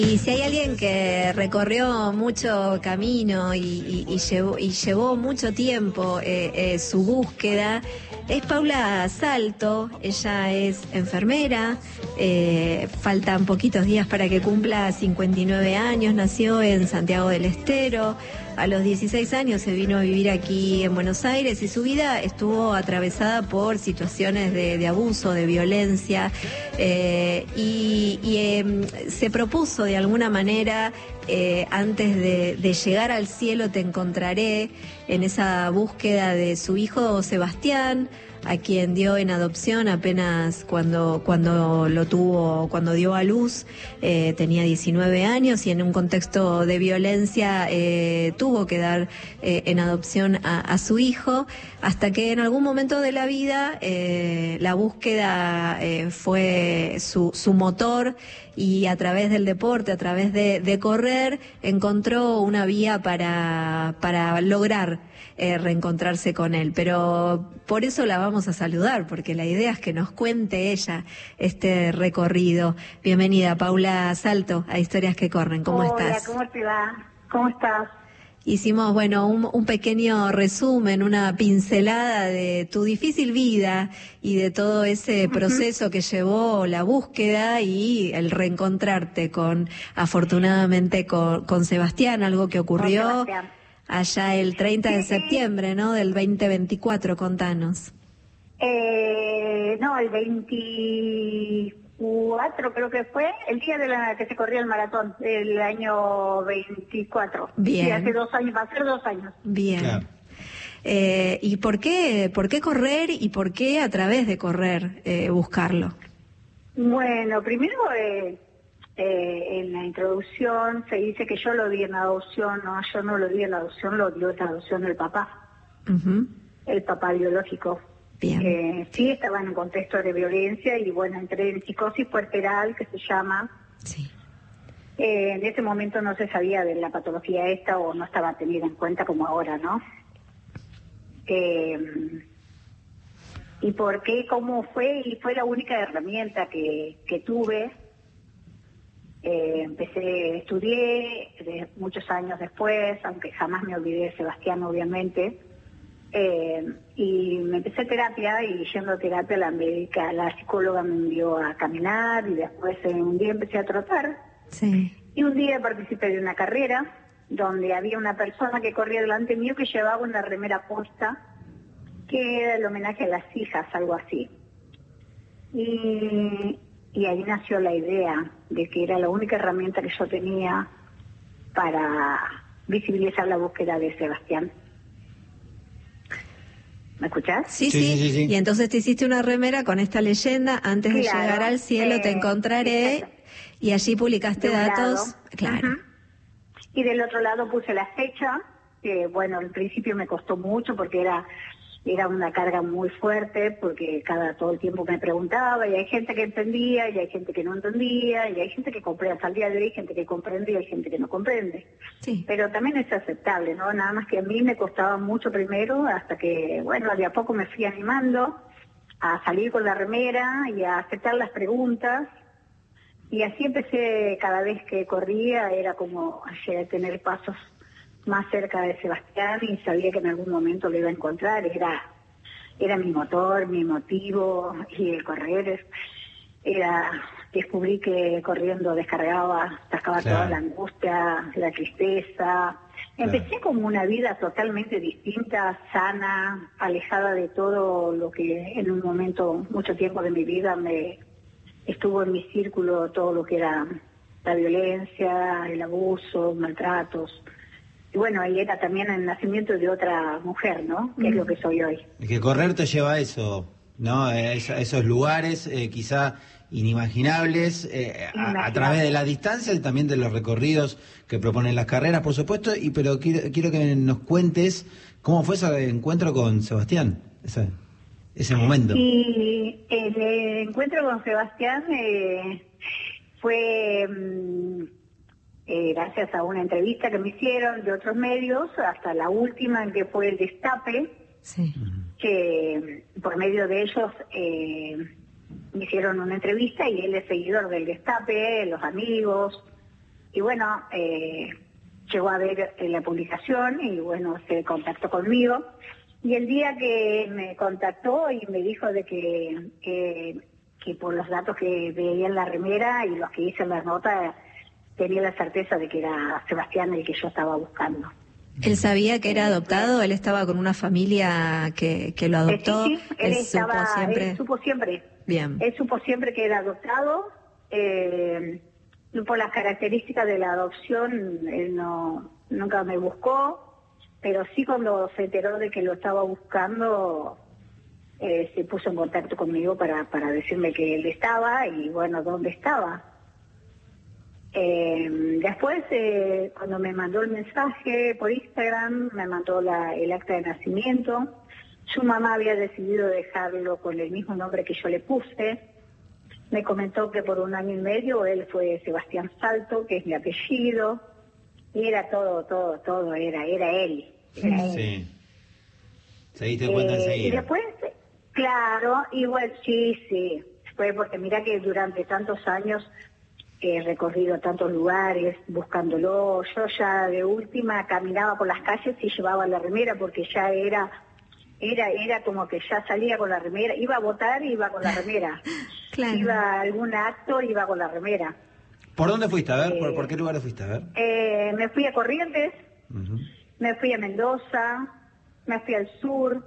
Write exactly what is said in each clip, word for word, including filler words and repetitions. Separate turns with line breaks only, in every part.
Y si hay alguien que recorrió mucho camino y, y, y, llevó, y llevó mucho tiempo eh, eh, su búsqueda, es Paula Salto. Ella es enfermera, eh, faltan poquitos días para que cumpla cincuenta y nueve años, nació en Santiago del Estero, a los dieciséis años se vino a vivir aquí en Buenos Aires y su vida estuvo atravesada por situaciones de, de abuso, de violencia, eh, y, y eh, se propuso de alguna manera, eh, antes de, de llegar al cielo te encontraré, en esa búsqueda de su hijo Sebastián, a quien dio en adopción apenas cuando, cuando lo tuvo, cuando dio a luz, eh, tenía diecinueve años y en un contexto de violencia eh, tuvo que dar eh, en adopción a, a su hijo, hasta que en algún momento de la vida eh, la búsqueda eh, fue su, su motor, y a través del deporte, a través de, de correr, encontró una vía para, para lograr eh, reencontrarse con él. Pero por eso la vamos a saludar, porque la idea es que nos cuente ella este recorrido. Bienvenida, Paula Salto, a Historias que Corren. ¿Cómo
Hola,
estás?
¿cómo te va? ¿Cómo estás?
Hicimos, bueno, un, un pequeño resumen, una pincelada de tu difícil vida y de todo ese proceso uh-huh. que llevó la búsqueda y el reencontrarte con, afortunadamente, con, con Sebastián, algo que ocurrió allá el treinta de septiembre, ¿no?, del veinte veinticuatro. Contanos.
Eh, no, el veinticuatro creo que fue, el día de la que se corrió el maratón, el año veinticuatro.
Bien.
Sí, hace dos años, va a ser dos años.
Bien. Claro. Eh, ¿Y por qué, por qué correr y por qué a través de correr eh, buscarlo?
Bueno, primero eh, eh, en la introducción se dice que yo lo di en adopción. No, yo no lo di en adopción, lo dio en adopción el papá, uh-huh. el papá biológico.
Bien.
Eh, sí, estaba en un contexto de violencia y bueno, entré en psicosis puerperal, que se llama.
Sí.
Eh, en ese momento no se sabía de la patología esta o no estaba tenida en cuenta como ahora, ¿no? Eh, ¿Y por qué? ¿Cómo fue? Y fue la única herramienta que, que tuve. Eh, empecé, estudié de muchos años después, aunque jamás me olvidé de Sebastián, obviamente. Eh, y me empecé terapia, y yendo a terapia la médica, la psicóloga me envió a caminar, y después eh, un día empecé a trotar.
Sí.
Y un día participé de una carrera donde había una persona que corría delante mío que llevaba una remera puesta que era el homenaje a las hijas, algo así. Y, y ahí nació la idea de que era la única herramienta que yo tenía para visibilizar la búsqueda de Sebastián. ¿Me escuchás?
Sí, sí, sí, sí, sí. Y entonces te hiciste una remera con esta leyenda: antes
claro,
de llegar al cielo eh, te encontraré, exacto. Y allí publicaste datos.
Lado,
claro.
Uh-huh. Y del otro lado puse la fecha, que bueno, al principio me costó mucho porque era era una carga muy fuerte, porque cada todo el tiempo me preguntaba, y hay gente que entendía, y hay gente que no entendía, y hay gente que comprende, hasta el día de hoy hay gente que comprende y hay gente que no comprende.
Sí.
Pero también es aceptable, ¿no? Nada más que a mí me costaba mucho primero, hasta que, bueno, de a poco me fui animando a salir con la remera y a aceptar las preguntas, y así empecé. Cada vez que corría era como llegué a tener pasos más cerca de Sebastián, y sabía que en algún momento lo iba a encontrar. Era era mi motor, mi motivo, y el correr era, descubrí que corriendo descargaba, sacaba claro. toda la angustia, la tristeza. Empecé claro. como una vida totalmente distinta, sana, alejada de todo lo que en un momento, mucho tiempo de mi vida, me estuvo en mi círculo, todo lo que era la violencia, el abuso, maltratos. Y bueno, ahí era también el nacimiento de otra mujer, ¿no? Que mm. es lo que soy hoy.
Es que correr te lleva a eso, ¿no? A esos lugares eh, quizá inimaginables, eh, a, a través de la distancia y también de los recorridos que proponen las carreras, por supuesto. Y pero quiero, quiero que nos cuentes cómo fue ese encuentro con Sebastián, ese, ese momento.
Y el eh, encuentro con Sebastián eh, fue... Mmm, Eh, gracias a una entrevista que me hicieron de otros medios, hasta la última en que fue el Destape,
sí.
que por medio de ellos eh, me hicieron una entrevista, y él es seguidor del Destape, los amigos, y bueno, eh, llegó a ver eh, la publicación y bueno, se contactó conmigo. Y el día que me contactó y me dijo de que, que, que por los datos que veía en la remera y los que hice en la nota, tenía la certeza de que era Sebastián el que yo estaba buscando.
¿Él sabía que era adoptado? ¿Él estaba con una familia que, que lo adoptó?
Sí, sí, él,
¿Él
estaba,
supo siempre?
él supo siempre.
Bien.
Él supo siempre que era adoptado. Eh, por las características de la adopción, él no nunca me buscó. Pero sí, cuando se enteró de que lo estaba buscando, eh, se puso en contacto conmigo para, para decirme que él estaba y, bueno, dónde estaba. Eh, después, eh, cuando me mandó el mensaje por Instagram, me mandó la, el acta de nacimiento. Su mamá había decidido dejarlo con el mismo nombre que yo le puse. Me comentó que por un año y medio él fue Sebastián Salto, que es mi apellido. Y era todo, todo, todo, era era él. Era él.
Sí. ¿Se diste cuenta
Eh,
enseguida?
y después, claro, igual sí, sí. Fue porque mira que durante tantos años he recorrido tantos lugares buscándolo. Yo ya de última caminaba por las calles y llevaba la remera porque ya era, era, era como que ya salía con la remera. Iba a votar y iba con la remera.
Claro.
Iba a algún acto y iba con la remera.
¿Por dónde fuiste? A ver,
Eh,
¿por, por qué lugares fuiste? A ver.
Eh, me fui a Corrientes,
Uh-huh.
me fui a Mendoza, me fui al sur,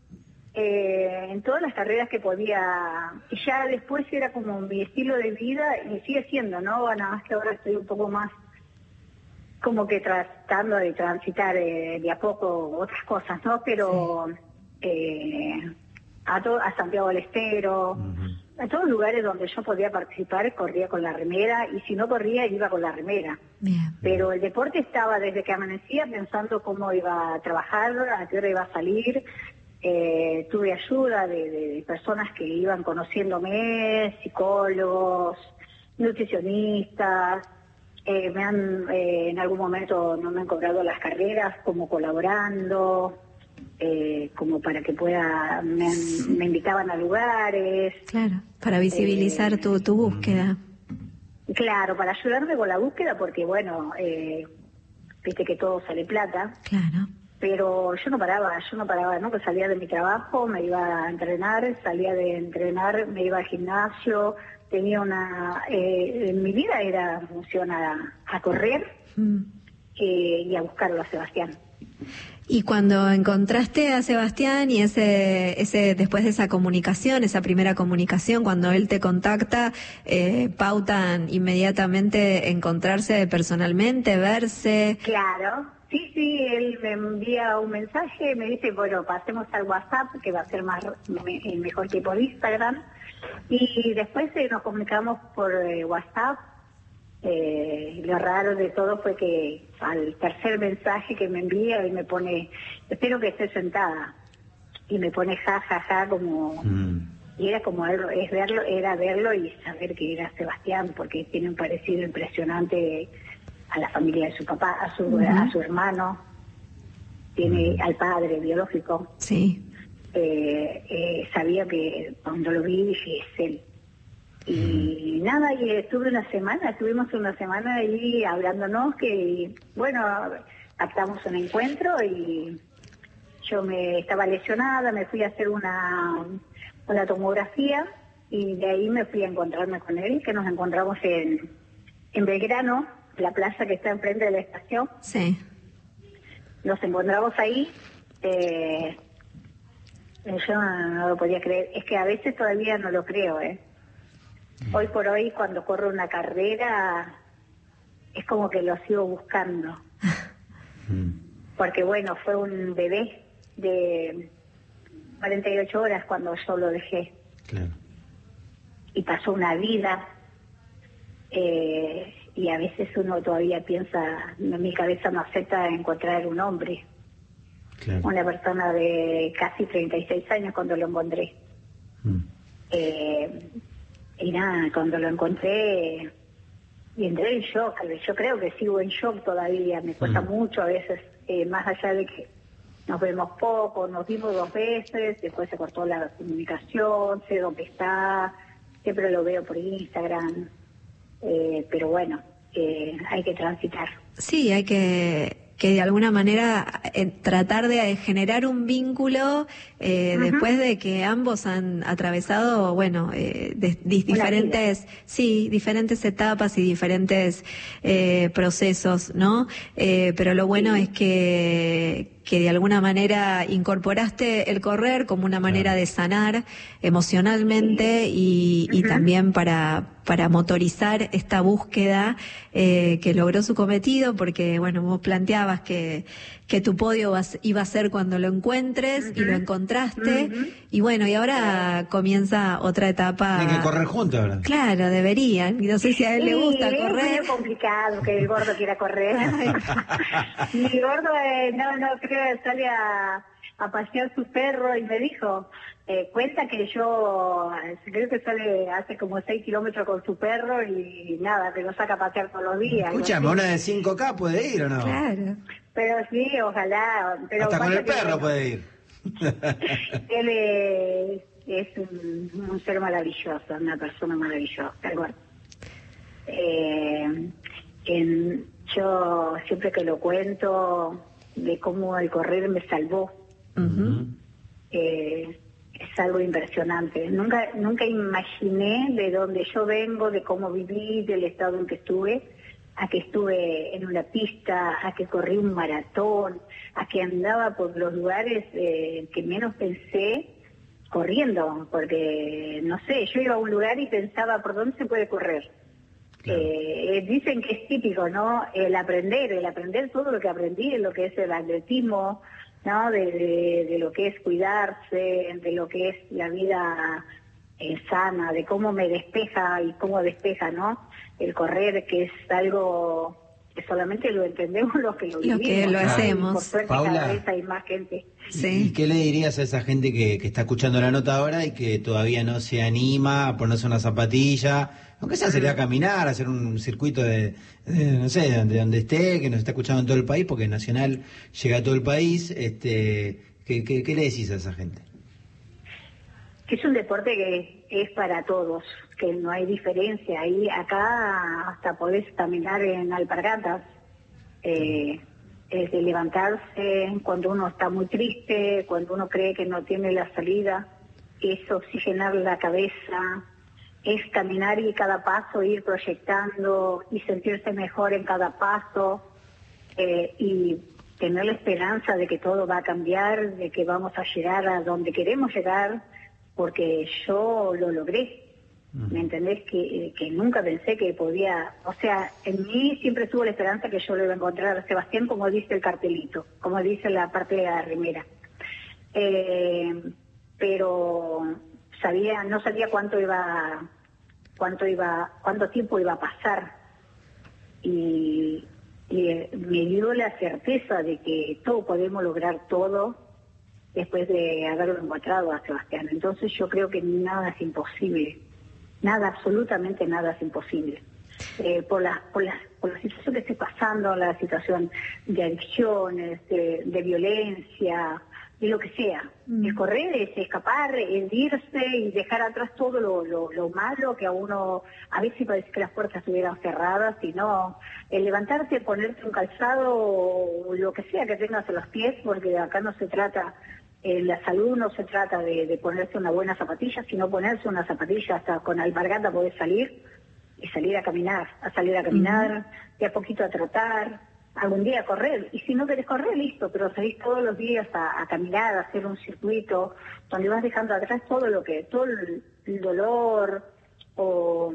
eh, en todas las carreras que podía. Y ya después era como mi estilo de vida y sigue siendo, ¿no? Nada más que ahora estoy un poco más como que tratando de transitar eh, de a poco otras cosas, ¿no? Pero sí. eh, a, to- a Santiago del Estero, uh-huh. a todos los lugares donde yo podía participar, corría con la remera, y si no corría, iba con la remera.
Bien.
Pero el deporte estaba desde que amanecía pensando cómo iba a trabajar, a qué hora iba a salir. Eh, tuve ayuda de, de, de personas que iban conociéndome, psicólogos, nutricionistas. Eh, me han, eh, en algún momento no me han cobrado las carreras como colaborando. Eh, como para que pueda, me, me invitaban a lugares.
Claro, para visibilizar eh, tu, tu búsqueda.
Claro, para ayudarme con la búsqueda, porque bueno, eh, viste que todo sale plata.
Claro.
Pero yo no paraba, yo no paraba, ¿no? Que salía de mi trabajo, me iba a entrenar, salía de entrenar, me iba al gimnasio, tenía una... Eh, en mi vida era función a, a correr mm. eh, y a buscarlo a Sebastián.
Y cuando encontraste a Sebastián y ese, ese después de esa comunicación, esa primera comunicación, cuando él te contacta, eh, pautan inmediatamente encontrarse personalmente, verse.
Claro, sí, sí, él me envía un mensaje, me dice, bueno, pasemos al WhatsApp, que va a ser más me, mejor que por Instagram, y después eh, nos comunicamos por eh, WhatsApp. Eh, lo raro de todo fue que al tercer mensaje que me envía, él me pone, espero que esté sentada, y me pone ja, ja, ja, como, mm. y era como verlo, es verlo, era verlo y saber que era Sebastián, porque tiene un parecido impresionante a la familia de su papá, a su, uh-huh. a su hermano, tiene uh-huh. al padre biológico.
Sí.
Eh, eh, sabía que cuando lo vi dije, es él. Y mm. nada, y estuve una semana, estuvimos una semana ahí hablándonos, que bueno, pactamos un encuentro y yo me estaba lesionada, me fui a hacer una, una tomografía y de ahí me fui a encontrarme con él, que nos encontramos en, en Belgrano, la plaza que está enfrente de la estación.
Sí.
Nos encontramos ahí, eh, yo no, no lo podía creer, es que a veces todavía no lo creo, ¿eh? Hoy por hoy, cuando corro una carrera, es como que lo sigo buscando. Porque, bueno, fue un bebé de cuarenta y ocho horas cuando yo lo dejé.
Claro.
Y pasó una vida. Eh, y a veces uno todavía piensa, en mi cabeza no acepta encontrar un hombre. Claro. Una persona de casi treinta y seis años cuando lo encontré. Mm. Eh... Y nada, cuando lo encontré, y entré en shock, yo creo que sigo en shock todavía, me cuesta mm. mucho a veces, eh, más allá de que nos vemos poco, nos vimos dos veces, después se cortó la comunicación, sé dónde está, siempre lo veo por Instagram, eh, pero bueno, eh, hay que transitar.
Sí, hay que que de alguna manera eh, tratar de generar un vínculo eh, uh-huh. después de que ambos han atravesado, bueno, eh, de, de, diferentes, sí, diferentes etapas y diferentes eh, procesos, ¿no? Eh, pero lo bueno sí. es que que de alguna manera incorporaste el correr como una manera de sanar emocionalmente y, y uh-huh. también para para motorizar esta búsqueda eh, que logró su cometido, porque bueno, vos planteabas que que tu podio vas, iba a ser cuando lo encuentres uh-huh. y lo encontraste uh-huh. y bueno, y ahora comienza otra etapa.
Tienen que correr juntos ahora.
Claro, deberían. No sé si a él
sí,
le gusta
es
correr.
Es muy complicado que el gordo quiera correr. Mi gordo eh, no, no creo que sale a, a pasear su perro y me dijo, eh, cuenta que yo creo que sale hace como seis kilómetros con su perro y nada, que lo saca a pasear todos los días.
Escúchame, una de cinco K puede ir o no.
Claro.
Pero sí, ojalá. Pero
hasta con el perro
que,
puede ir.
Él es, es un, un ser maravilloso, una persona maravillosa. Bueno, eh, en, yo siempre que lo cuento de cómo el correr me salvó.
Uh-huh.
eh, es algo impresionante. Nunca, nunca imaginé de dónde yo vengo, de cómo viví, del estado en que estuve, a que estuve en una pista, a que corrí un maratón, a que andaba por los lugares eh, que menos pensé corriendo, porque no sé, yo iba a un lugar y pensaba por dónde se puede correr. Claro. Eh, dicen que es típico, ¿no? El aprender, el aprender todo lo que aprendí, lo que es el atletismo, ¿no? De, de, de lo que es cuidarse, de lo que es la vida eh, sana, de cómo me despeja y cómo despeja, ¿no? El correr, que es algo que solamente lo entendemos los que lo vivimos.
Lo que lo
¿no?
hacemos.
Por suerte
Paula,
cada vez hay más gente.
Sí.
¿Y qué le dirías a esa gente que, que está escuchando la nota ahora y que todavía no se anima a ponerse una zapatilla, aunque sea salir a caminar, hacer un circuito de, de no sé, de donde, donde esté, que nos está escuchando en todo el país, porque Nacional llega a todo el país, este, ¿qué, qué, qué le decís a esa gente?
Que es un deporte que es para todos, que no hay diferencia. Ahí acá hasta podés caminar en alpargatas, eh, es de levantarse cuando uno está muy triste, cuando uno cree que no tiene la salida, es oxigenar la cabeza, es caminar y cada paso ir proyectando y sentirse mejor en cada paso eh, y tener la esperanza de que todo va a cambiar, de que vamos a llegar a donde queremos llegar, porque yo lo logré. ¿Me entendés? Que, que nunca pensé que podía, o sea, en mí siempre tuvo la esperanza que yo lo iba a encontrar a Sebastián, como dice el cartelito, como dice la parte de la remera. Eh, pero sabía, no sabía cuánto iba, cuánto iba, cuánto tiempo iba a pasar. Y, y me dio la certeza de que todo podemos lograr todo después de haberlo encontrado a Sebastián. Entonces yo creo que nada es imposible. Nada, absolutamente nada es imposible. Eh, por, la, por, la, por la situación que esté pasando, la situación de adicciones, de, de violencia, de lo que sea. Mm. El correr es escapar, es irse y dejar atrás todo lo, lo, lo malo que a uno, a veces parece que las puertas estuvieran cerradas, y no, el levantarte, ponerte un calzado o lo que sea que tengas en los pies, porque acá no se trata... En la salud no se trata de, de ponerse una buena zapatilla, sino ponerse una zapatilla hasta con alpargata podés salir y salir a caminar, a salir a caminar, uh-huh. de a poquito a trotar, algún día a correr. Y si no querés correr, listo, pero salís todos los días a, a caminar, a hacer un circuito donde vas dejando atrás todo lo que, todo el, el dolor o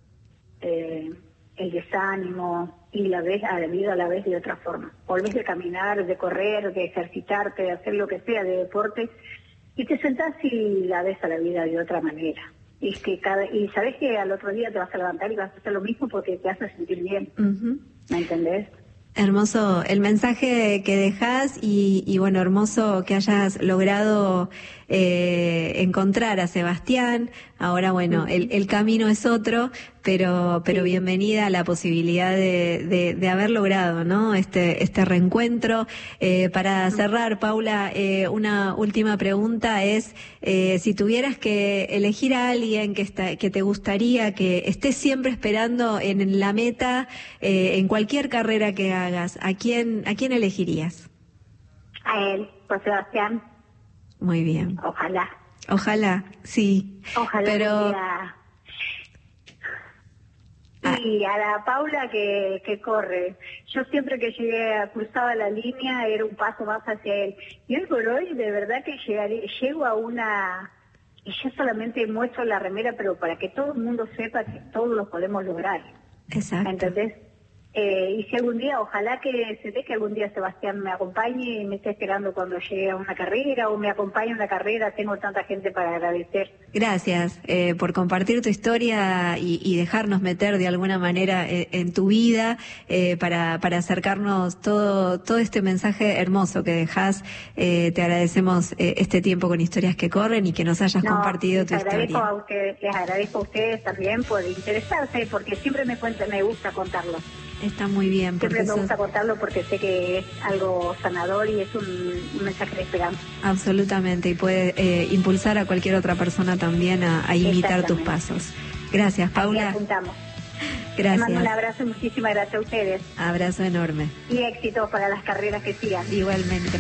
eh, el desánimo, y la ves a la vida a la vez de otra forma. Volvés de caminar, de correr, de ejercitarte, de hacer lo que sea de deporte, y te sentás y la ves a la vida de otra manera. Y que cada, y sabés que al otro día te vas a levantar y vas a hacer lo mismo porque te hace sentir bien. Uh-huh. ¿Me entendés?
Hermoso el mensaje que dejás y, y bueno, hermoso que hayas logrado eh, encontrar a Sebastián. Ahora, bueno, el, el camino es otro, pero, pero bienvenida a la posibilidad de, de, de haber logrado, ¿no? Este, este reencuentro. Eh, para cerrar, Paula, eh, una última pregunta es, eh, si tuvieras que elegir a alguien que está, que te gustaría que esté siempre esperando en la meta, eh, en cualquier carrera que hagas, ¿a quién, a quién elegirías?
A él, por Sebastián.
Muy bien.
Ojalá.
Ojalá, sí.
Ojalá.
Pero...
Sea... Y a la Paula que, que corre. Yo siempre que llegué a cruzaba la línea era un paso más hacia él. Y hoy por hoy de verdad que llegaré, llego a una... Y yo solamente muestro la remera, pero para que todo el mundo sepa que todos lo podemos lograr.
Exacto.
¿Entendés? Eh, y si algún día, ojalá que se dé que algún día Sebastián me acompañe y me esté esperando cuando llegue a una carrera o me acompañe a una carrera, tengo tanta gente para agradecer.
Gracias eh, por compartir tu historia y, y dejarnos meter de alguna manera en, en tu vida eh, para, para acercarnos todo, todo este mensaje hermoso que dejás. Eh, te agradecemos eh, este tiempo con Historias que Corren y que nos hayas
no,
compartido tu
agradezco
historia.
A ustedes, les agradezco a ustedes también por interesarse, porque siempre me cuenta, me gusta contarlo.
Está muy bien.
Siempre me
sos...
gusta contarlo porque sé que es algo sanador y es un, un mensaje de esperanza.
Absolutamente, y puede eh, impulsar a cualquier otra persona también a, a imitar tus pasos. Gracias, Paula.
Aquí apuntamos.
Gracias.
Te mando un abrazo y muchísimas gracias a ustedes.
Abrazo enorme.
Y éxito para las carreras que sigan.
Igualmente.